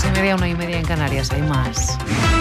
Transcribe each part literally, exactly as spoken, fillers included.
Dos y media, una y media en Canarias, hay más.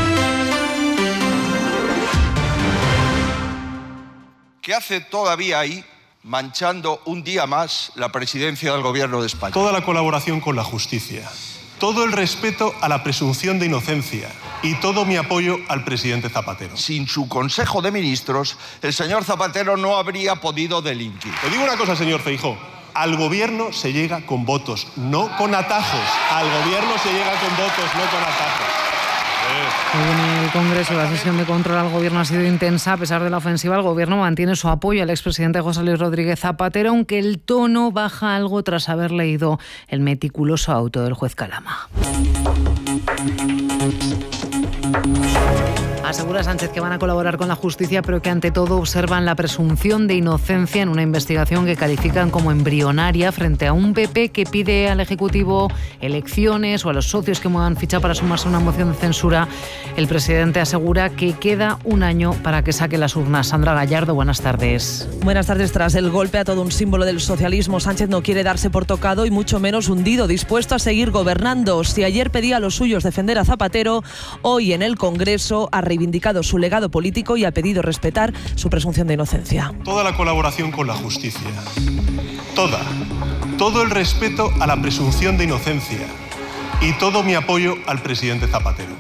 ¿Qué hace todavía ahí manchando un día más la presidencia del Gobierno de España? Toda la colaboración con la justicia, todo el respeto a la presunción de inocencia y todo mi apoyo al presidente Zapatero. Sin su Consejo de Ministros, el señor Zapatero no habría podido delinquir. Le digo una cosa, señor Feijóo. Al gobierno se llega con votos, no con atajos. Al gobierno se llega con votos, no con atajos. Hoy en el Congreso la sesión de control al Gobierno ha sido intensa. A pesar de la ofensiva, el Gobierno mantiene su apoyo al expresidente José Luis Rodríguez Zapatero, aunque el tono baja algo tras haber leído el meticuloso auto del juez Calama. Asegura Sánchez que van a colaborar con la justicia, pero que ante todo observan la presunción de inocencia en una investigación que califican como embrionaria frente a un P P que pide al Ejecutivo elecciones o a los socios que muevan ficha para sumarse a una moción de censura. El presidente asegura que queda un año para que saque las urnas. Sandra Gallardo, buenas tardes. Buenas tardes. Tras el golpe a todo un símbolo del socialismo, Sánchez no quiere darse por tocado y mucho menos hundido, dispuesto a seguir gobernando. Si ayer pedía a los suyos defender a Zapatero, hoy en el Congreso ha reivindicado su legado político y ha pedido respetar su presunción de inocencia. Toda la colaboración con la justicia, toda, todo el respeto a la presunción de inocencia y todo mi apoyo al presidente Zapatero.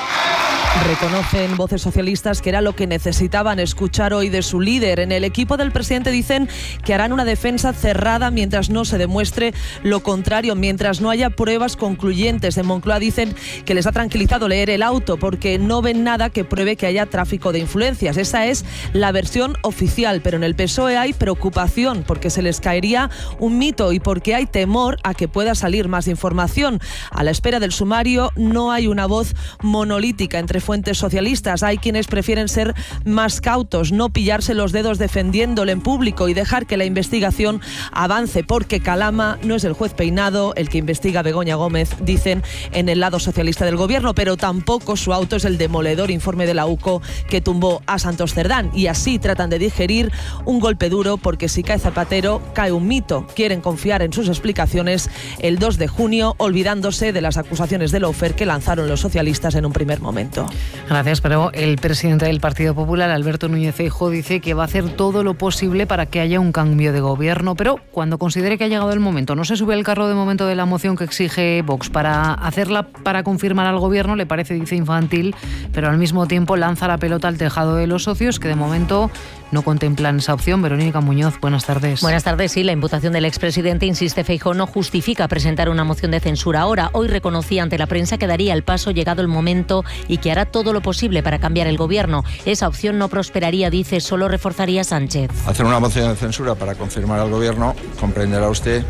Reconocen voces socialistas que era lo que necesitaban escuchar hoy de su líder. En el equipo del presidente dicen que harán una defensa cerrada mientras no se demuestre lo contrario, mientras no haya pruebas concluyentes. En Moncloa dicen que les ha tranquilizado leer el auto porque no ven nada que pruebe que haya tráfico de influencias. Esa es la versión oficial, pero en el P S O E hay preocupación porque se les caería un mito y porque hay temor a que pueda salir más información. A la espera del sumario no hay una voz monolítica entre fuentes socialistas. Hay quienes prefieren ser más cautos, no pillarse los dedos defendiéndolo en público y dejar que la investigación avance, porque Calama no es el juez Peinado el que investiga a Begoña Gómez, dicen en el lado socialista del gobierno, pero tampoco su auto es el demoledor informe de la U C O que tumbó a Santos Cerdán, y así tratan de digerir un golpe duro, porque si cae Zapatero, cae un mito. Quieren confiar en sus explicaciones el dos de junio, olvidándose de las acusaciones de lawfare que lanzaron los socialistas en un primer momento. Gracias, pero el presidente del Partido Popular, Alberto Núñez Feijóo, dice que va a hacer todo lo posible para que haya un cambio de gobierno, pero cuando considere que ha llegado el momento, no se sube al carro de momento de la moción que exige Vox para hacerla para confirmar al gobierno, le parece, dice, infantil, pero al mismo tiempo lanza la pelota al tejado de los socios que de momento no contemplan esa opción. Verónica Muñoz, buenas tardes. Buenas tardes. Sí, la imputación del expresidente, insiste Feijóo, no justifica presentar una moción de censura ahora. Hoy reconocía ante la prensa que daría el paso llegado el momento y que hará todo lo posible para cambiar el gobierno. Esa opción no prosperaría, dice, solo reforzaría a Sánchez. Hacer una moción de censura para confirmar al gobierno, comprenderá usted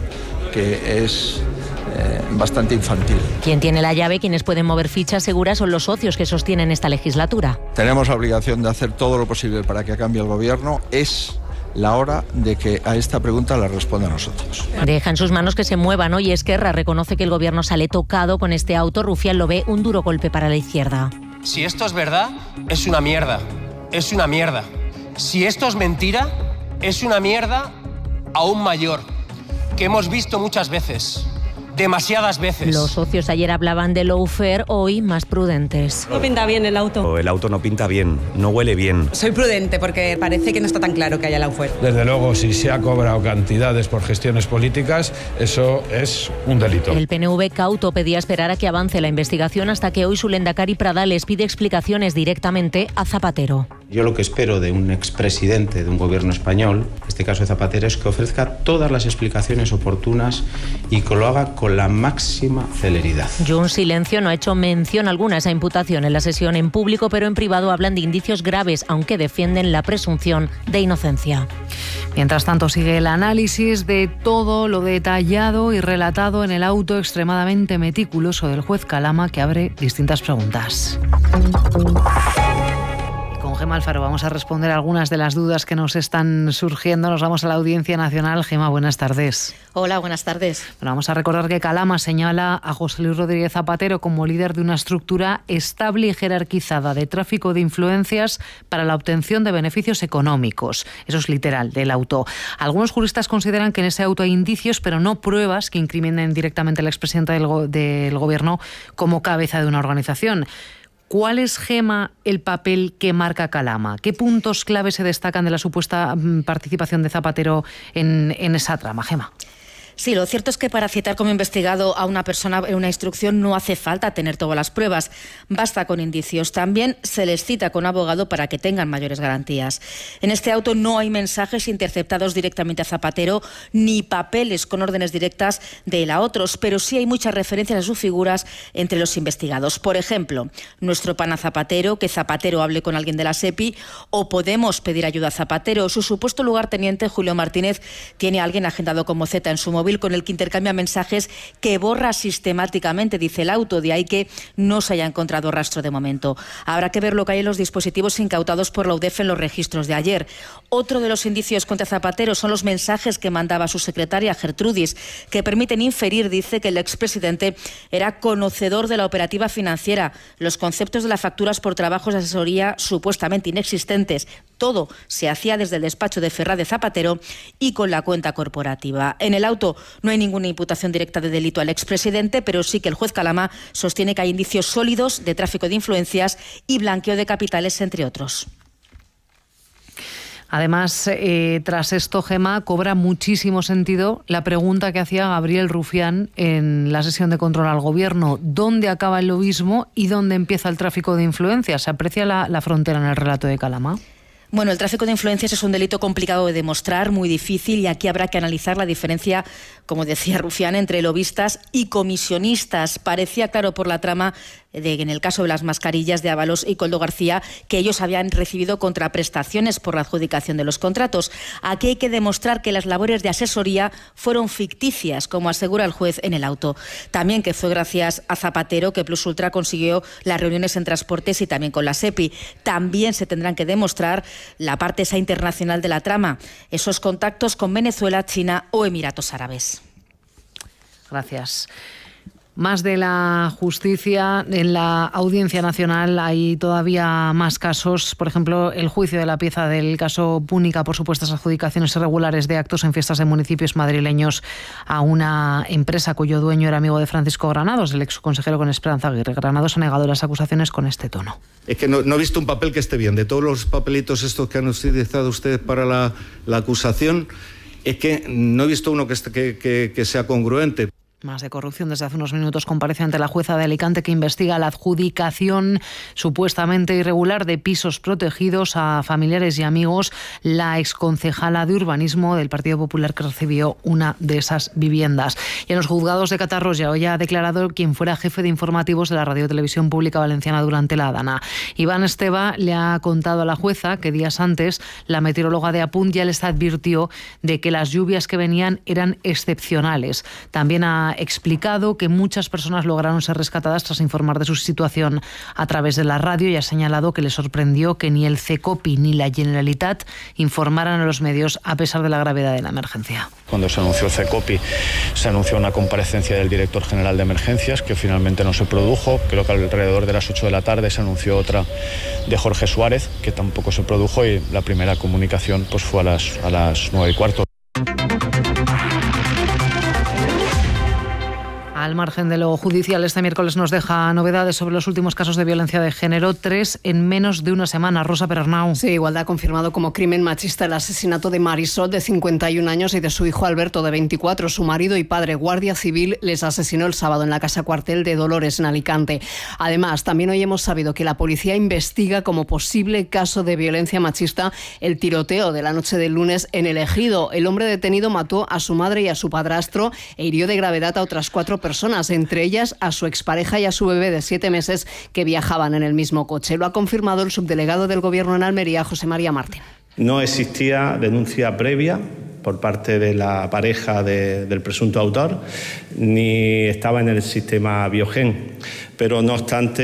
que es eh, bastante infantil. Quien tiene la llave, quienes pueden mover fichas seguras, son los socios que sostienen esta legislatura. Tenemos la obligación de hacer todo lo posible para que cambie el gobierno. Es la hora de que a esta pregunta la respondan nosotros. Deja en sus manos que se muevan. Hoy Esquerra reconoce que el gobierno sale tocado con este auto. Rufián lo ve un duro golpe para la izquierda. Si esto es verdad, es una mierda. Es una mierda. Si esto es mentira, es una mierda aún mayor, que hemos visto muchas veces. Demasiadas veces. Los socios ayer hablaban de lawfare, hoy más prudentes. No pinta bien el auto. El auto no pinta bien, no huele bien. Soy prudente porque parece que no está tan claro que haya lawfare. Desde luego, si se ha cobrado cantidades por gestiones políticas, eso es un delito. El P N V cauto pedía esperar a que avance la investigación hasta que hoy su lehendakari Pradal les pide explicaciones directamente a Zapatero. Yo lo que espero de un expresidente de un gobierno español, en este caso de Zapatero, es que ofrezca todas las explicaciones oportunas y que lo haga con la máxima celeridad. Junts Silencio no ha hecho mención alguna a esa imputación en la sesión en público, pero en privado hablan de indicios graves, aunque defienden la presunción de inocencia. Mientras tanto, sigue el análisis de todo lo detallado y relatado en el auto extremadamente meticuloso del juez Calama, que abre distintas preguntas. Con Gemma Alfaro, vamos a responder algunas de las dudas que nos están surgiendo. Nos vamos a la Audiencia Nacional. Gemma, buenas tardes. Hola, buenas tardes. Bueno, vamos a recordar que Calama señala a José Luis Rodríguez Zapatero como líder de una estructura estable y jerarquizada de tráfico de influencias para la obtención de beneficios económicos. Eso es literal del auto. Algunos juristas consideran que en ese auto hay indicios, pero no pruebas que incriminen directamente al expresidente del, go- del Gobierno como cabeza de una organización. ¿Cuál es, Gema, el papel que marca Calama? ¿Qué puntos clave se destacan de la supuesta participación de Zapatero en, en esa trama, Gema? Sí, lo cierto es que para citar como investigado a una persona en una instrucción no hace falta tener todas las pruebas, basta con indicios. También se les cita con abogado para que tengan mayores garantías. En este auto no hay mensajes interceptados directamente a Zapatero ni papeles con órdenes directas de él a otros, pero sí hay muchas referencias a sus figuras entre los investigados. Por ejemplo, nuestro pana Zapatero, que Zapatero hable con alguien de la SEPI, o podemos pedir ayuda a Zapatero. Su supuesto lugarteniente, Julio Martínez, tiene a alguien agendado como Z en su móvil con el que intercambia mensajes que borra sistemáticamente, dice el auto, de ahí que no se haya encontrado rastro de momento. Habrá que ver lo que hay en los dispositivos incautados por la U D E F en los registros de ayer. Otro de los indicios contra Zapatero son los mensajes que mandaba su secretaria Gertrudis, que permiten inferir, dice, que el expresidente era conocedor de la operativa financiera, los conceptos de las facturas por trabajos de asesoría supuestamente inexistentes. Todo se hacía desde el despacho de Ferraz de Zapatero y con la cuenta corporativa. En el auto no hay ninguna imputación directa de delito al expresidente, pero sí que el juez Calama sostiene que hay indicios sólidos de tráfico de influencias y blanqueo de capitales, entre otros. Además, eh, tras esto, Gema, cobra muchísimo sentido la pregunta que hacía Gabriel Rufián en la sesión de control al Gobierno. ¿Dónde acaba el lobismo y dónde empieza el tráfico de influencias? ¿Se aprecia la, la frontera en el relato de Calama? Bueno, el tráfico de influencias es un delito complicado de demostrar, muy difícil, y aquí habrá que analizar la diferencia, como decía Rufián, entre lobistas y comisionistas. Parecía claro por la trama de, en el caso de las mascarillas de Ábalos y Koldo García, que ellos habían recibido contraprestaciones por la adjudicación de los contratos. Aquí hay que demostrar que las labores de asesoría fueron ficticias, como asegura el juez en el auto. También que fue gracias a Zapatero que Plus Ultra consiguió las reuniones en transportes y también con la SEPI. También se tendrán que demostrar la parte esa internacional de la trama, esos contactos con Venezuela, China o Emiratos Árabes. Gracias. Más de la justicia. En la Audiencia Nacional hay todavía más casos. Por ejemplo, el juicio de la pieza del caso Púnica por supuestas adjudicaciones irregulares de actos en fiestas de municipios madrileños a una empresa cuyo dueño era amigo de Francisco Granados, el exconsejero con Esperanza Aguirre. Granados ha negado las acusaciones con este tono. Es que no, no he visto un papel que esté bien. De todos los papelitos estos que han utilizado ustedes para la, la acusación, es que no he visto uno que, esté, que, que, que sea congruente. Más de corrupción. Desde hace unos minutos comparece ante la jueza de Alicante que investiga la adjudicación supuestamente irregular de pisos protegidos a familiares y amigos. La exconcejala de urbanismo del Partido Popular que recibió una de esas viviendas. Y en los juzgados de Catarroja hoy ha declarado quien fuera jefe de informativos de la Radio Televisión Pública Valenciana durante la Dana. Iván Esteba le ha contado a la jueza que días antes la meteoróloga de Apunt ya les advirtió de que las lluvias que venían eran excepcionales. También ha explicado que muchas personas lograron ser rescatadas tras informar de su situación a través de la radio y ha señalado que le sorprendió que ni el CECOPI ni la Generalitat informaran a los medios a pesar de la gravedad de la emergencia. Cuando se anunció el CECOPI se anunció una comparecencia del director general de emergencias que finalmente no se produjo. Creo que alrededor de las ocho de la tarde se anunció otra de Jorge Suárez que tampoco se produjo y la primera comunicación pues fue a las, a las nueve y cuarto. Al margen de lo judicial, este miércoles nos deja novedades sobre los últimos casos de violencia de género, tres en menos de una semana. Rosa Perarnau. Sí, Igualdad ha confirmado como crimen machista el asesinato de Marisol, de cincuenta y un años, y de su hijo Alberto, de veinticuatro. Su marido y padre, Guardia Civil, les asesinó el sábado en la casa cuartel de Dolores, en Alicante. Además, también hoy hemos sabido que la policía investiga como posible caso de violencia machista el tiroteo de la noche del lunes en El Ejido. El hombre detenido mató a su madre y a su padrastro e hirió de gravedad a otras cuatro personas. personas, entre ellas a su expareja y a su bebé de siete meses que viajaban en el mismo coche. Lo ha confirmado el subdelegado del Gobierno en Almería, José María Martín. No existía denuncia previa por parte de la pareja de, del presunto autor, ni estaba en el sistema Biogen. pero no obstante,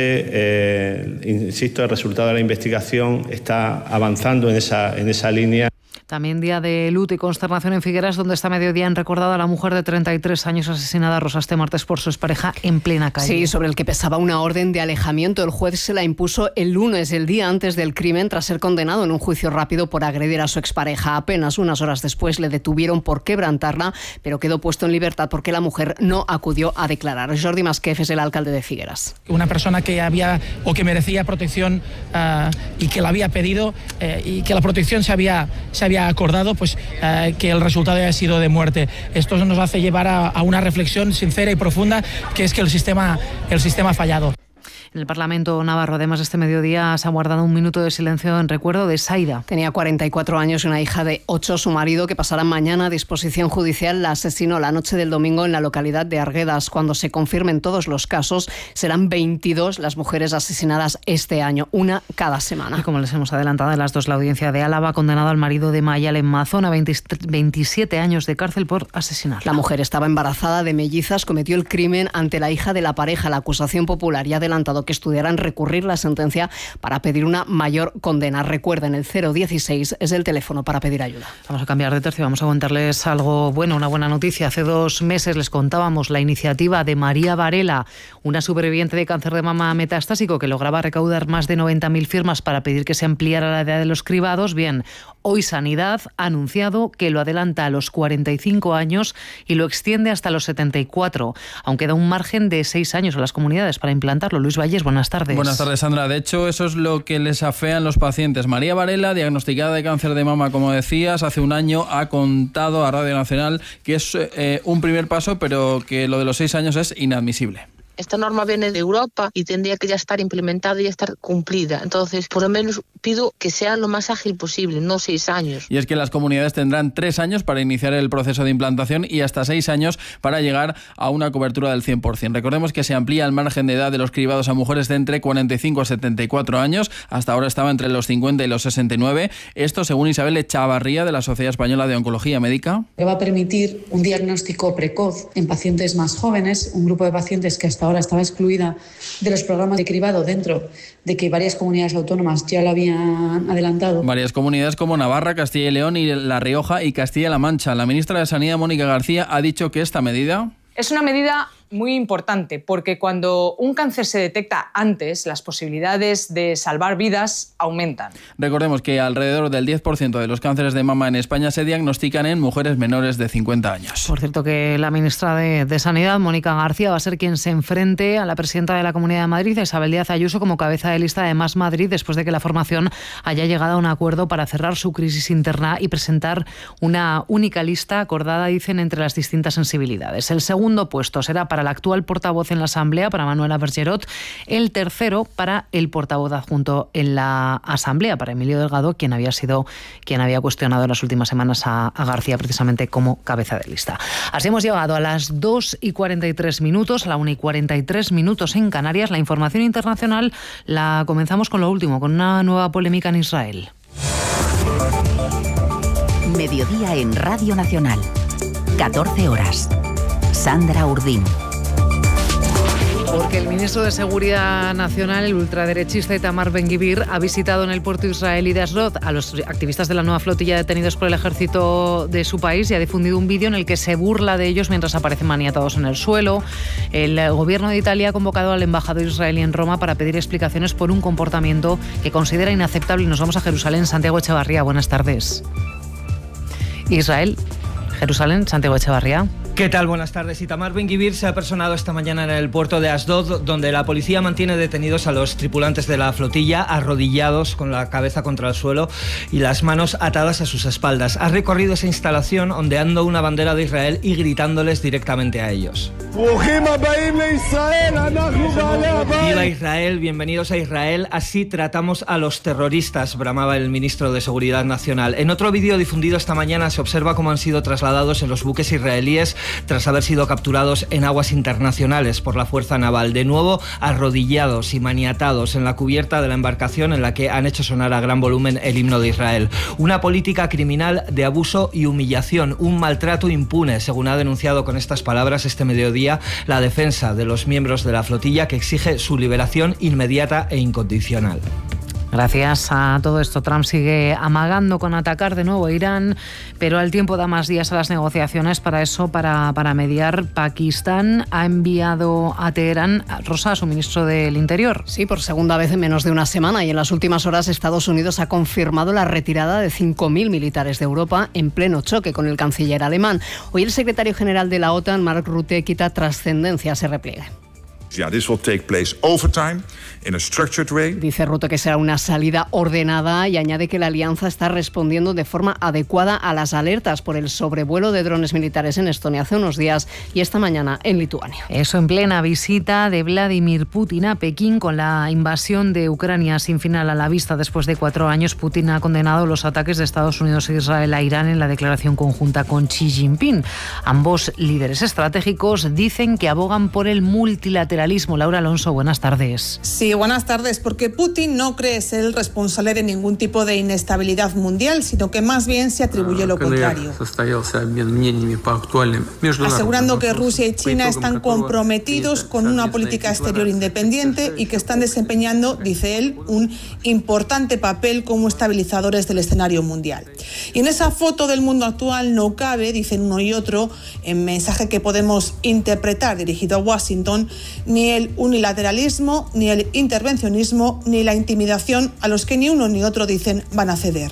eh, insisto, el resultado de la investigación está avanzando en esa, en esa línea. También día de luto y consternación en Figueras, donde esta mediodía han recordado a la mujer de treinta y tres años asesinada, Rosa, este martes por su expareja en plena calle. Sí, sobre el que pesaba una orden de alejamiento. El juez se la impuso el lunes, el día antes del crimen, tras ser condenado en un juicio rápido por agredir a su expareja. Apenas unas horas después le detuvieron por quebrantarla, pero quedó puesto en libertad porque la mujer no acudió a declarar. Jordi Masquef es el alcalde de Figueras. Una persona que había o que merecía protección uh, y que la había pedido uh, y que la protección se había, se había acordado, pues uh, que el resultado haya sido de muerte. Esto nos hace llevar a, a una reflexión sincera y profunda, que es que el sistema, el sistema ha fallado. En el Parlamento navarro, además, este mediodía se ha guardado un minuto de silencio en recuerdo de Saida. Tenía cuarenta y cuatro años y una hija de ocho. Su marido, que pasará mañana a disposición judicial, la asesinó la noche del domingo en la localidad de Arguedas. Cuando se confirmen todos los casos, serán veintidós las mujeres asesinadas este año, una cada semana. Y como les hemos adelantado en las dos, la audiencia de Álava ha condenado al marido de Mayal en Mazón a veintisiete años de cárcel por asesinar. La mujer estaba embarazada de mellizas, cometió el crimen ante la hija de la pareja. La acusación popular y ha adelantado que estudiarán recurrir la sentencia para pedir una mayor condena. Recuerden, el cero dieciséis es el teléfono para pedir ayuda. Vamos a cambiar de tercio, vamos a contarles algo bueno, una buena noticia. Hace dos meses les contábamos la iniciativa de María Varela, una superviviente de cáncer de mama metastásico que lograba recaudar más de noventa mil firmas para pedir que se ampliara la edad de los cribados. Bien, hoy Sanidad ha anunciado que lo adelanta a los cuarenta y cinco años y lo extiende hasta los setenta y cuatro, aunque da un margen de seis años a las comunidades para implantarlo. Luis Valles, buenas tardes. Buenas tardes, Sandra. De hecho, eso es lo que les afean los pacientes. María Varela, diagnosticada de cáncer de mama, como decías, hace un año ha contado a Radio Nacional que es eh, un primer paso, pero que lo de los seis años es inadmisible. Esta norma viene de Europa y tendría que ya estar implementada y ya estar cumplida. Entonces, por lo menos pido que sea lo más ágil posible, no seis años. Y es que las comunidades tendrán tres años para iniciar el proceso de implantación y hasta seis años para llegar a una cobertura del cien por ciento. Recordemos que se amplía el margen de edad de los cribados a mujeres de entre cuarenta y cinco a setenta y cuatro años. Hasta ahora estaba entre los cincuenta y los sesenta y nueve. Esto según Isabel Echavarría, de la Sociedad Española de Oncología Médica. Que va a permitir un diagnóstico precoz en pacientes más jóvenes, un grupo de pacientes que hasta ahora estaba excluida de los programas de cribado, dentro de que varias comunidades autónomas ya lo habían adelantado. Varias comunidades como Navarra, Castilla y León y La Rioja y Castilla-La Mancha. La ministra de Sanidad, Mónica García, ha dicho que esta medida... Es una medida muy importante porque cuando un cáncer se detecta antes, las posibilidades de salvar vidas aumentan. Recordemos que alrededor del diez por ciento de los cánceres de mama en España se diagnostican en mujeres menores de cincuenta años. Por cierto, que la ministra de, de Sanidad, Mónica García, va a ser quien se enfrente a la presidenta de la Comunidad de Madrid, Isabel Díaz Ayuso, como cabeza de lista de Más Madrid, después de que la formación haya llegado a un acuerdo para cerrar su crisis interna y presentar una única lista acordada, dicen, entre las distintas sensibilidades. El segundo puesto será para para el actual portavoz en la Asamblea, para Manuela Bergerot, el tercero para el portavoz adjunto en la Asamblea, para Emilio Delgado, quien había sido quien había cuestionado en las últimas semanas a, a García precisamente como cabeza de lista. Así hemos llegado a las dos y cuarenta y tres minutos, a la una y cuarenta y tres minutos en Canarias. La información internacional la comenzamos con lo último, con una nueva polémica en Israel. Mediodía en Radio Nacional, catorce horas. Sandra Urdín. Porque el ministro de Seguridad Nacional, el ultraderechista Itamar Ben-Gvir, ha visitado en el puerto israelí de Ashdod a los activistas de la nueva flotilla detenidos por el ejército de su país y ha difundido un vídeo en el que se burla de ellos mientras aparecen maniatados en el suelo. El gobierno de Italia ha convocado al embajador israelí en Roma para pedir explicaciones por un comportamiento que considera inaceptable. Y nos vamos a Jerusalén. Santiago Echevarría, buenas tardes. Israel, Jerusalén, Santiago Echevarría. ¿Qué tal? Buenas tardes. Itamar Ben-Gvir se ha personado esta mañana en el puerto de Ashdod, donde la policía mantiene detenidos a los tripulantes de la flotilla, arrodillados con la cabeza contra el suelo y las manos atadas a sus espaldas. Ha recorrido esa instalación ondeando una bandera de Israel y gritándoles directamente a ellos. ¡Viva Israel! Bienvenidos a Israel. Así tratamos a los terroristas, bramaba el ministro de Seguridad Nacional. En otro vídeo difundido esta mañana se observa cómo han sido trasladados en los buques israelíes tras haber sido capturados en aguas internacionales por la Fuerza Naval, de nuevo arrodillados y maniatados en la cubierta de la embarcación en la que han hecho sonar a gran volumen el himno de Israel. Una política criminal de abuso y humillación, un maltrato impune, según ha denunciado con estas palabras este mediodía la defensa de los miembros de la flotilla, que exige su liberación inmediata e incondicional. Gracias a todo esto, Trump sigue amagando con atacar de nuevo a Irán, pero al tiempo da más días a las negociaciones. Para eso, para, para mediar, Pakistán ha enviado a Teherán, Rosa, a su ministro del Interior. Sí, por segunda vez en menos de una semana, y en las últimas horas Estados Unidos ha confirmado la retirada de cinco mil militares de Europa en pleno choque con el canciller alemán. Hoy el secretario general de la OTAN, Mark Rutte, quita trascendencia a ese repliegue. Yeah, this will take place over time, in a structured way. Dice Rutte que será una salida ordenada y añade que la alianza está respondiendo de forma adecuada a las alertas por el sobrevuelo de drones militares en Estonia hace unos días y esta mañana en Lituania. Eso en plena visita de Vladimir Putin a Pekín con la invasión de Ucrania sin final a la vista después de cuatro años. Putin ha condenado los ataques de Estados Unidos e Israel a Irán en la declaración conjunta con Xi Jinping. Ambos líderes estratégicos dicen que abogan por el multilateralismo. Laura Alonso, buenas tardes. Sí, buenas tardes, porque Putin no cree ser el responsable de ningún tipo de inestabilidad mundial, sino que más bien se atribuye lo contrario. Asegurando que Rusia y China están comprometidos con una política exterior independiente y que están desempeñando, dice él, un importante papel como estabilizadores del escenario mundial. Y en esa foto del mundo actual no cabe, dicen uno y otro, en mensaje que podemos interpretar dirigido a Washington, ni el unilateralismo, ni el intervencionismo, ni la intimidación a los que ni uno ni otro dicen van a ceder.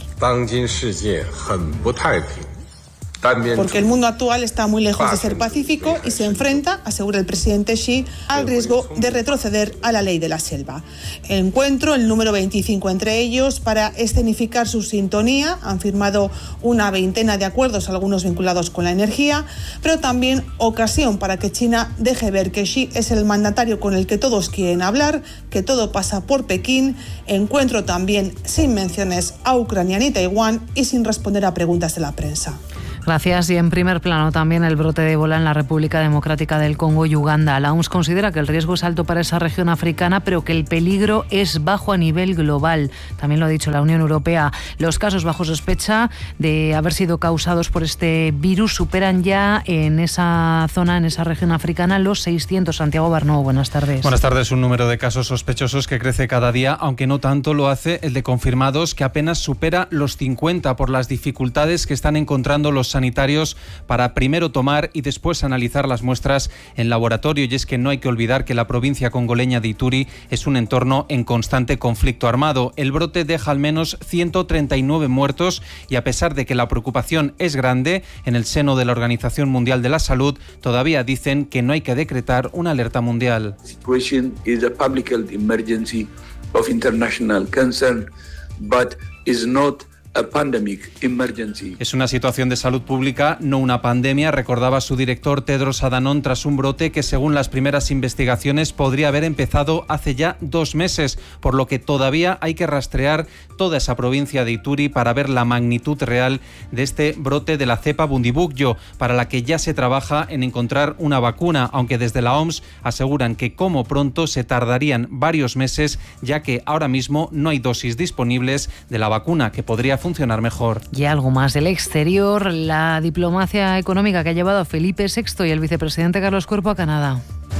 Porque el mundo actual está muy lejos de ser pacífico y se enfrenta, asegura el presidente Xi, al riesgo de retroceder a la ley de la selva. El encuentro, el número veinticinco entre ellos, para escenificar su sintonía, han firmado una veintena de acuerdos, algunos vinculados con la energía, pero también ocasión para que China deje ver que Xi es el mandatario con el que todos quieren hablar, que todo pasa por Pekín. Encuentro también sin menciones a Ucrania ni Taiwán y sin responder a preguntas de la prensa. Gracias. Y en primer plano también el brote de ébola en la República Democrática del Congo y Uganda. La O M S considera que el riesgo es alto para esa región africana, pero que el peligro es bajo a nivel global. También lo ha dicho la Unión Europea. Los casos bajo sospecha de haber sido causados por este virus superan ya en esa zona, en esa región africana, los seiscientos. Santiago Barnó, buenas tardes. Buenas tardes. Un número de casos sospechosos que crece cada día, aunque no tanto lo hace el de confirmados, que apenas supera los cincuenta por las dificultades que están encontrando los sanitarios para primero tomar y después analizar las muestras en laboratorio. Y es que no hay que olvidar que la provincia congoleña de Ituri es un entorno en constante conflicto armado. El brote deja al menos ciento treinta y nueve muertos y a pesar de que la preocupación es grande en el seno de la Organización Mundial de la Salud, todavía dicen que no hay que decretar una alerta mundial. Situation is a public health emergency of international concern, but is not a pandemic emergency. Es una situación de salud pública, no una pandemia, recordaba su director Tedros Adhanom tras un brote que, según las primeras investigaciones, podría haber empezado hace ya dos meses, por lo que todavía hay que rastrear toda esa provincia de Ituri para ver la magnitud real de este brote de la cepa Bundibugyo, para la que ya se trabaja en encontrar una vacuna, aunque desde la O M S aseguran que como pronto se tardarían varios meses, ya que ahora mismo no hay dosis disponibles de la vacuna que podría funcionar mejor. Y algo más del exterior, la diplomacia económica que ha llevado a Felipe sexto y el vicepresidente Carlos Cuerpo a Canadá.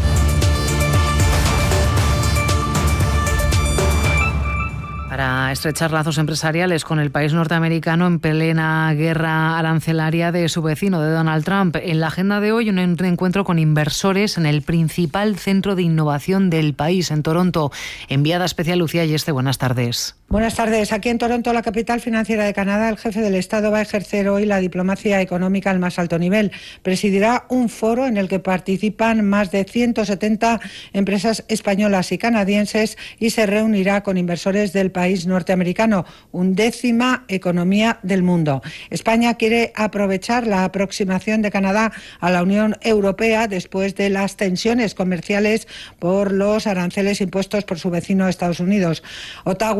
Para estrechar lazos empresariales con el país norteamericano en plena guerra arancelaria de su vecino, de Donald Trump. En la agenda de hoy, un encuentro con inversores en el principal centro de innovación del país, en Toronto. Enviada especial Lucía Yeste, buenas tardes. Buenas tardes. Aquí en Toronto, la capital financiera de Canadá, el jefe del Estado va a ejercer hoy la diplomacia económica al más alto nivel. Presidirá un foro en el que participan más de ciento setenta empresas españolas y canadienses y se reunirá con inversores del país norteamericano, undécima economía del mundo. España quiere aprovechar la aproximación de Canadá a la Unión Europea después de las tensiones comerciales por los aranceles impuestos por su vecino Estados Unidos. Ottawa fue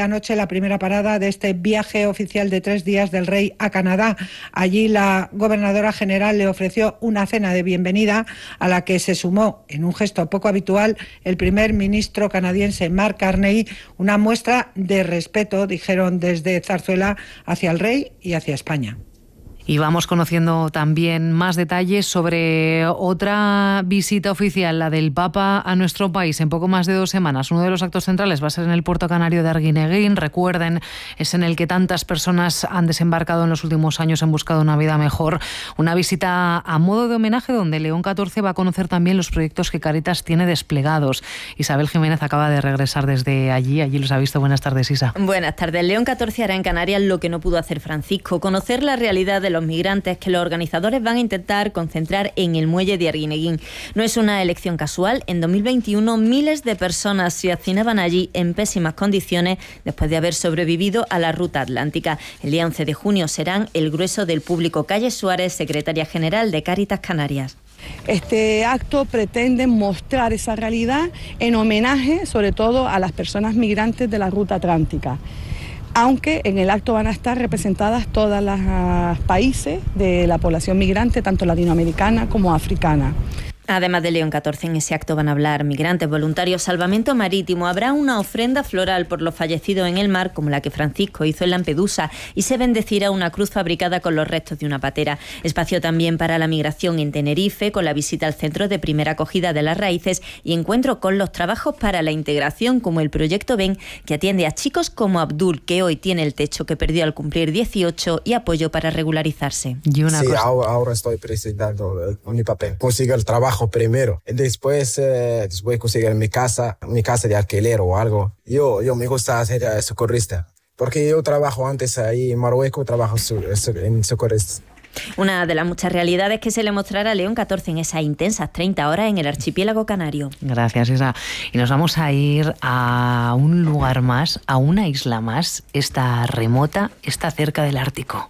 anoche la primera parada de este viaje oficial de tres días del rey a Canadá. Allí la gobernadora general le ofreció una cena de bienvenida a la que se sumó, en un gesto poco habitual, el primer ministro canadiense Mark Carney, una muestra de respeto, dijeron desde Zarzuela, hacia el rey y hacia España. Y vamos conociendo también más detalles sobre otra visita oficial, la del Papa a nuestro país en poco más de dos semanas. Uno de los actos centrales va a ser en el puerto canario de Arguineguín. Recuerden, es en el que tantas personas han desembarcado en los últimos años en busca de una vida mejor. Una visita a modo de homenaje donde León catorce va a conocer también los proyectos que Cáritas tiene desplegados. Isabel Jiménez acaba de regresar desde allí. Allí los ha visto. Buenas tardes, Isa. Buenas tardes. León catorce hará en Canarias lo que no pudo hacer Francisco, conocer la realidad de los migrantes que los organizadores van a intentar concentrar en el muelle de Arguineguín. No es una elección casual. En dos mil veintiuno miles de personas se hacinaban allí en pésimas condiciones después de haber sobrevivido a la ruta atlántica. El día once de junio serán el grueso del público. Calle Suárez, secretaria general de Cáritas Canarias. Este acto pretende mostrar esa realidad en homenaje sobre todo a las personas migrantes de la ruta atlántica. Aunque en el acto van a estar representadas todos los uh, países de la población migrante, tanto latinoamericana como africana. Además de León catorce, en ese acto van a hablar migrantes, voluntarios, salvamento marítimo. Habrá una ofrenda floral por los fallecidos en el mar, como la que Francisco hizo en Lampedusa, y se bendecirá una cruz fabricada con los restos de una patera. Espacio también para la migración en Tenerife, con la visita al Centro de Primera Acogida de las Raíces y encuentro con los trabajos para la integración, como el proyecto Ven, que atiende a chicos como Abdul, que hoy tiene el techo que perdió al cumplir dieciocho, y apoyo para regularizarse. Y una sí, cosa... ahora, ahora estoy presentando mi papel. Consigo el trabajo primero, después, eh, después conseguir mi casa, mi casa de alquiler o algo. Yo, yo me gusta ser uh, socorrista, porque yo trabajo antes ahí en Marruecos, trabajo su, su, en socorrista. Una de las muchas realidades que se le mostrará a León catorce en esas intensas treinta horas en el archipiélago canario. Gracias, Isa. Y nos vamos a ir a un lugar más, a una isla más. Esta remota, está cerca del Ártico.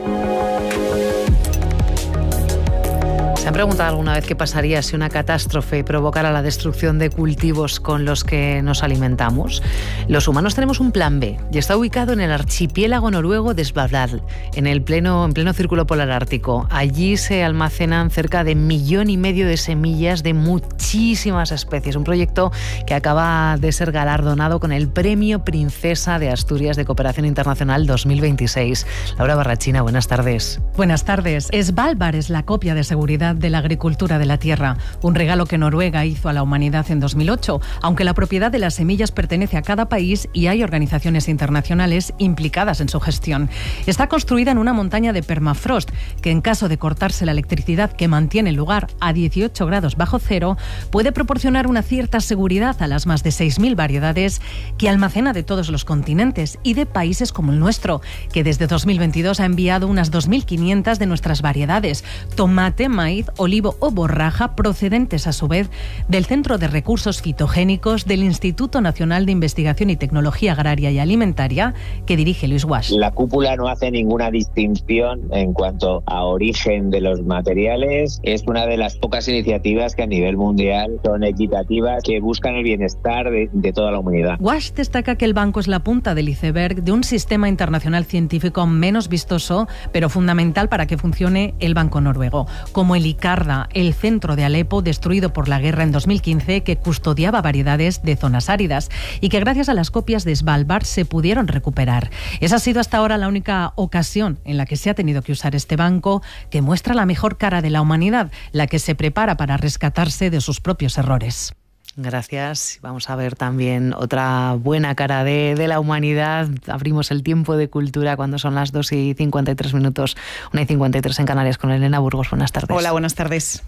¿Se han preguntado alguna vez qué pasaría si una catástrofe provocara la destrucción de cultivos con los que nos alimentamos? Los humanos tenemos un plan B y está ubicado en el archipiélago noruego de Svalbard, en el pleno, en pleno círculo polar ártico. Allí se almacenan cerca de millón y medio de semillas de muchísimas especies. Un proyecto que acaba de ser galardonado con el Premio Princesa de Asturias de Cooperación Internacional dos mil veintiséis. Laura Barrachina, buenas tardes. Buenas tardes. Svalbard es la copia de seguridad de la agricultura de la tierra, un regalo que Noruega hizo a la humanidad en dos mil ocho, aunque la propiedad de las semillas pertenece a cada país y hay organizaciones internacionales implicadas en su gestión. Está construida en una montaña de permafrost que, en caso de cortarse la electricidad que mantiene el lugar a dieciocho grados bajo cero, puede proporcionar una cierta seguridad a las más de seis mil variedades que almacena de todos los continentes y de países como el nuestro, que desde dos mil veintidós ha enviado unas dos mil quinientas de nuestras variedades: tomate, maíz, olivo o borraja, procedentes a su vez del Centro de Recursos Fitogénicos del Instituto Nacional de Investigación y Tecnología Agraria y Alimentaria, que dirige Luis Guasch. La cúpula no hace ninguna distinción en cuanto a origen de los materiales. Es una de las pocas iniciativas que a nivel mundial son equitativas, que buscan el bienestar de, de toda la humanidad. Guasch destaca que el banco es la punta del iceberg de un sistema internacional científico menos vistoso, pero fundamental para que funcione el Banco Noruego, como el ICARDA, el centro de Alepo destruido por la guerra en dos mil quince, que custodiaba variedades de zonas áridas y que gracias a las copias de Svalbard se pudieron recuperar. Esa ha sido hasta ahora la única ocasión en la que se ha tenido que usar este banco, que muestra la mejor cara de la humanidad, la que se prepara para rescatarse de sus propios errores. Gracias. Vamos a ver también otra buena cara de, de la humanidad. Abrimos el tiempo de cultura cuando son las dos y cincuenta y tres minutos, una y cincuenta y tres en Canarias, con Elena Burgos. Buenas tardes. Hola, buenas tardes.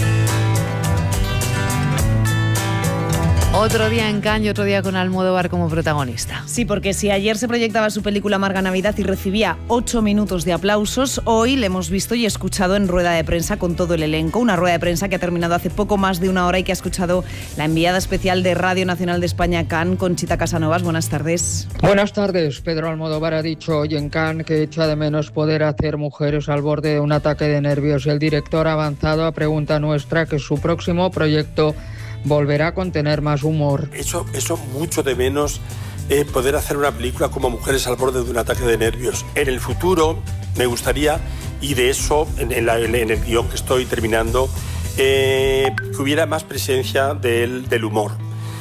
Otro día en Cannes y otro día con Almodóvar como protagonista. Sí, porque si ayer se proyectaba su película Amarga Navidad y recibía ocho minutos de aplausos, hoy le hemos visto y escuchado en rueda de prensa con todo el elenco. Una rueda de prensa que ha terminado hace poco más de una hora y que ha escuchado la enviada especial de Radio Nacional de España a Cannes, Conchita Casanovas. Buenas tardes. Buenas tardes. Pedro Almodóvar ha dicho hoy en Cannes que echa de menos poder hacer Mujeres al borde de un ataque de nervios. El director ha avanzado a pregunta nuestra que su próximo proyecto volverá a contener más humor. Eso, eso mucho de menos eh, poder hacer una película como Mujeres al borde de un ataque de nervios. En el futuro me gustaría, y de eso en, en, la, en el guión que estoy terminando, eh, que hubiera más presencia del, del humor.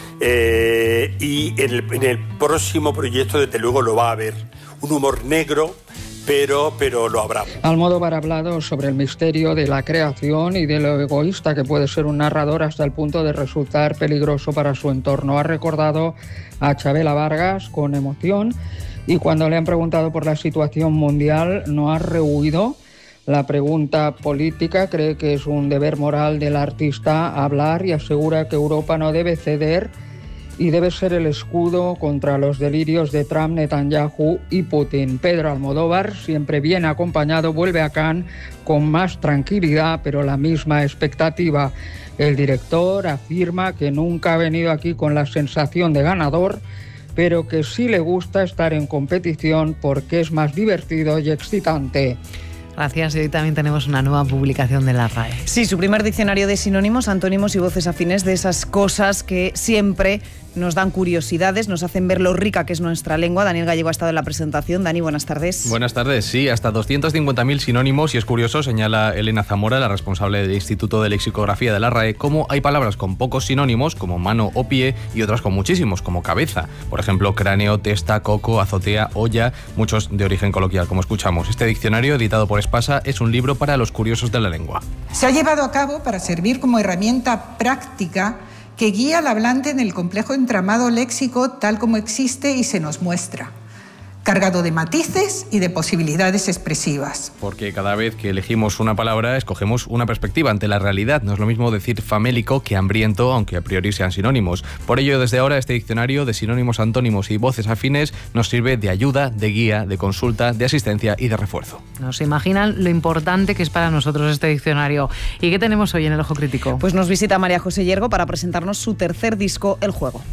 Eh, y en el, en el próximo proyecto desde luego lo va a haber. Un humor negro, pero, pero lo habrá. Almodóvar ha hablado sobre el misterio de la creación y de lo egoísta que puede ser un narrador hasta el punto de resultar peligroso para su entorno. Ha recordado a Chabela Vargas con emoción y cuando le han preguntado por la situación mundial no ha rehuido la pregunta política. Cree que es un deber moral del artista hablar y asegura que Europa no debe ceder y debe ser el escudo contra los delirios de Trump, Netanyahu y Putin. Pedro Almodóvar, siempre bien acompañado, vuelve a Cannes con más tranquilidad, pero la misma expectativa. El director afirma que nunca ha venido aquí con la sensación de ganador, pero que sí le gusta estar en competición porque es más divertido y excitante. Gracias, y hoy también tenemos una nueva publicación de la R A E. Sí, su primer diccionario de sinónimos, antónimos y voces afines, de esas cosas que siempre nos dan curiosidades, nos hacen ver lo rica que es nuestra lengua. Daniel Gallego ha estado en la presentación. Dani, buenas tardes. Buenas tardes, sí, hasta doscientos cincuenta mil sinónimos, y es curioso, señala Elena Zamora, la responsable del Instituto de Lexicografía de la R A E, cómo hay palabras con pocos sinónimos, como mano o pie, y otras con muchísimos, como cabeza. Por ejemplo, cráneo, testa, coco, azotea, olla, muchos de origen coloquial, como escuchamos. Este diccionario, editado por Espasa, es un libro para los curiosos de la lengua. Se ha llevado a cabo para servir como herramienta práctica que guía al hablante en el complejo entramado léxico tal como existe y se nos muestra, cargado de matices y de posibilidades expresivas. Porque cada vez que elegimos una palabra, escogemos una perspectiva ante la realidad. No es lo mismo decir famélico que hambriento, aunque a priori sean sinónimos. Por ello, desde ahora, este diccionario de sinónimos, antónimos y voces afines nos sirve de ayuda, de guía, de consulta, de asistencia y de refuerzo. No se imaginan lo importante que es para nosotros este diccionario. ¿Y qué tenemos hoy en el Ojo Crítico? Pues nos visita María José Yergo para presentarnos su tercer disco, El Juego.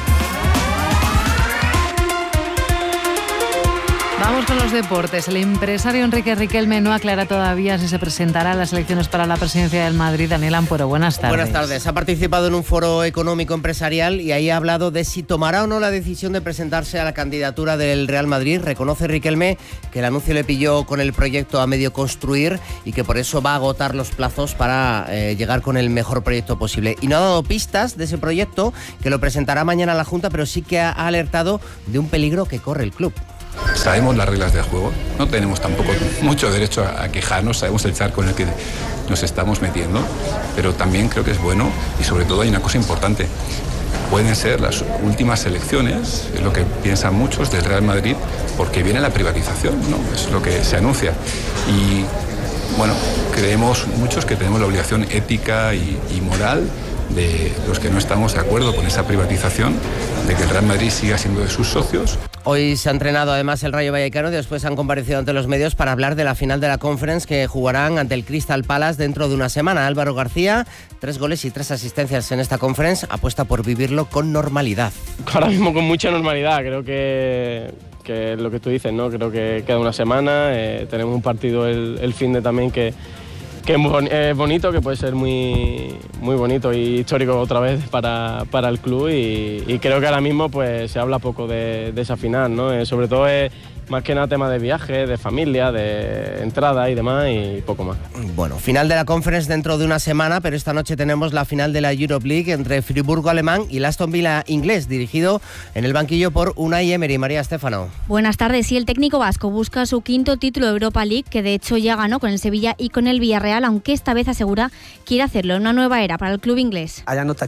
Vamos con los deportes. El empresario Enrique Riquelme no aclara todavía si se presentará a las elecciones para la presidencia del Madrid. Daniel Ampuero, buenas tardes. Buenas tardes. Ha participado en un foro económico empresarial y ahí ha hablado de si tomará o no la decisión de presentarse a la candidatura del Real Madrid. Reconoce Riquelme que el anuncio le pilló con el proyecto a medio construir y que por eso va a agotar los plazos para eh, llegar con el mejor proyecto posible. Y no ha dado pistas de ese proyecto, que lo presentará mañana a la Junta, pero sí que ha alertado de un peligro que corre el club. Sabemos las reglas del juego, no tenemos tampoco mucho derecho a quejarnos, sabemos el charco en el que nos estamos metiendo, pero también creo que es bueno, y sobre todo hay una cosa importante: pueden ser las últimas elecciones, es lo que piensan muchos, del Real Madrid, porque viene la privatización, ¿no? Es lo que se anuncia. Y bueno, creemos muchos que tenemos la obligación ética y, y moral de los que no estamos de acuerdo con esa privatización, de que el Real Madrid siga siendo de sus socios. Hoy se ha entrenado además el Rayo Vallecano y después han comparecido ante los medios para hablar de la final de la Conference que jugarán ante el Crystal Palace dentro de una semana. Álvaro García, tres goles y tres asistencias en esta Conference, apuesta por vivirlo con normalidad. Ahora mismo con mucha normalidad, creo que, que lo que tú dices, ¿no? Creo que queda una semana, eh, tenemos un partido el, el fin de también que que es muy eh, bonito, que puede ser muy, muy bonito y histórico otra vez para, para el club, y, y creo que ahora mismo pues se habla poco de, de esa final, ¿no? Eh, sobre todo es más que nada tema de viaje, de familia, de entrada y demás, y poco más. Bueno, final de la Conference dentro de una semana, pero esta noche tenemos la final de la Europe League entre Friburgo alemán y el Aston Villa inglés, dirigido en el banquillo por Unai Emery. María Estéfano. Buenas tardes. Sí, el técnico vasco busca su quinto título de Europa League, que de hecho ya ganó con el Sevilla y con el Villarreal, aunque esta vez asegura quiere hacerlo en una nueva era para el club inglés.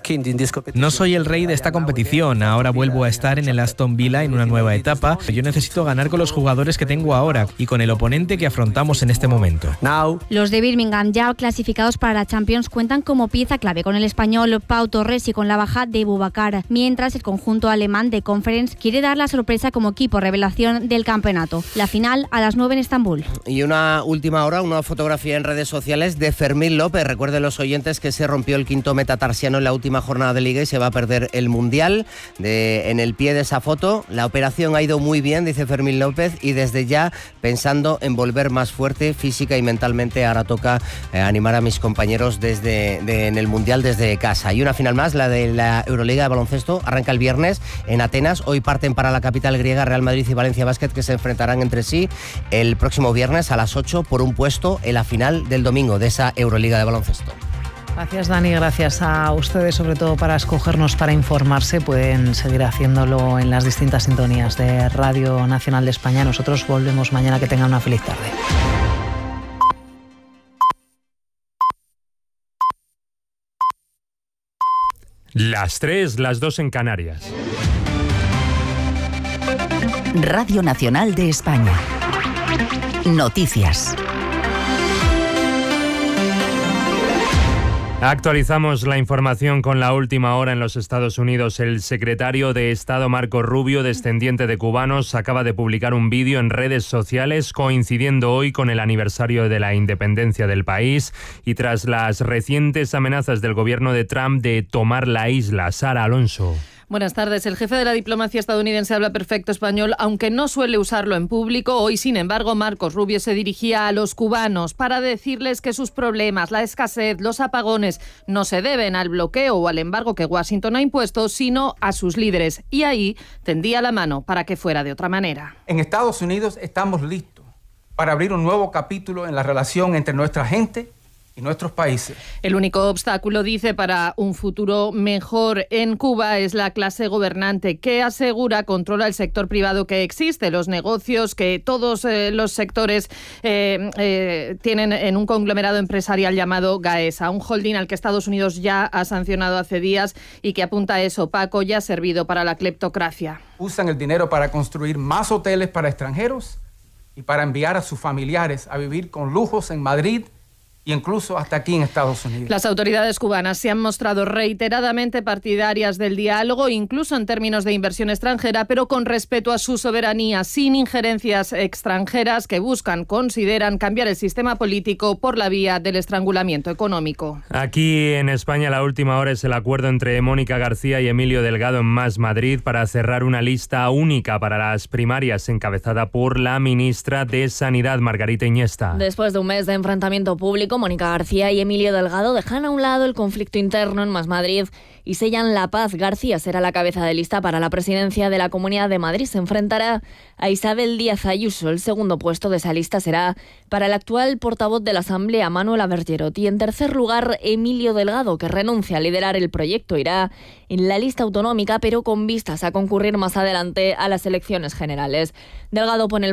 No soy el rey de esta competición, ahora vuelvo a estar en el Aston Villa en una nueva etapa. Yo necesito ganar con los jugadores que tengo ahora y con el oponente que afrontamos en este momento. Los de Birmingham, ya clasificados para la Champions, cuentan como pieza clave con el español Pau Torres y con la baja de Boubacar, mientras el conjunto alemán de Conference quiere dar la sorpresa como equipo revelación del campeonato. La final a las nueve en Estambul. Y una última hora, una fotografía en redes sociales de Fermín López. Recuerden los oyentes que se rompió el quinto metatarsiano en la última jornada de Liga y se va a perder el Mundial. De, en el pie de esa foto, la operación ha ido muy bien, dice Fermín López, López, y desde ya pensando en volver más fuerte física y mentalmente. Ahora toca eh, animar a mis compañeros desde de, en el Mundial desde casa. Y una final más, la de la Euroliga de baloncesto, arranca el viernes en Atenas. Hoy parten para la capital griega Real Madrid y Valencia Basket, que se enfrentarán entre sí el próximo viernes a las ocho por un puesto en la final del domingo de esa Euroliga de baloncesto. Gracias, Dani, gracias a ustedes sobre todo para escogernos para informarse. Pueden seguir haciéndolo en las distintas sintonías de Radio Nacional de España. Nosotros volvemos mañana. Que tengan una feliz tarde. Las tres, las dos en Canarias. Radio Nacional de España. Noticias. Actualizamos la información con la última hora en los Estados Unidos. El secretario de Estado Marco Rubio, descendiente de cubanos, acaba de publicar un vídeo en redes sociales coincidiendo hoy con el aniversario de la independencia del país y tras las recientes amenazas del gobierno de Trump de tomar la isla. Sara Alonso. Buenas tardes. El jefe de la diplomacia estadounidense habla perfecto español, aunque no suele usarlo en público. Hoy, sin embargo, Marcos Rubio se dirigía a los cubanos para decirles que sus problemas, la escasez, los apagones, no se deben al bloqueo o al embargo que Washington ha impuesto, sino a sus líderes. Y ahí tendía la mano para que fuera de otra manera. En Estados Unidos estamos listos para abrir un nuevo capítulo en la relación entre nuestra gente y nuestros países. El único obstáculo, dice, para un futuro mejor en Cuba es la clase gobernante que asegura controla el sector privado que existe, los negocios que todos eh, los sectores eh, eh, tienen en un conglomerado empresarial llamado Gaesa, un holding al que Estados Unidos ya ha sancionado hace días y que apunta a eso opaco y ha servido para la cleptocracia. Usan el dinero para construir más hoteles para extranjeros y para enviar a sus familiares a vivir con lujos en Madrid y incluso hasta aquí en Estados Unidos. Las autoridades cubanas se han mostrado reiteradamente partidarias del diálogo, incluso en términos de inversión extranjera, pero con respeto a su soberanía, sin injerencias extranjeras que buscan, consideran, cambiar el sistema político por la vía del estrangulamiento económico. Aquí en España la última hora es el acuerdo entre Mónica García y Emilio Delgado en Más Madrid para cerrar una lista única para las primarias encabezada por la ministra de Sanidad, Margarita Iniesta. Después de un mes de enfrentamiento público, Mónica García y Emilio Delgado dejan a un lado el conflicto interno en Más Madrid y sellan la paz. García será la cabeza de lista para la presidencia de la Comunidad de Madrid. Se enfrentará a Isabel Díaz Ayuso. El segundo puesto de esa lista será para el actual portavoz de la Asamblea, Manuel Abergerot. Y en tercer lugar, Emilio Delgado, que renuncia a liderar el proyecto, irá en la lista autonómica, pero con vistas a concurrir más adelante a las elecciones generales. Delgado pone el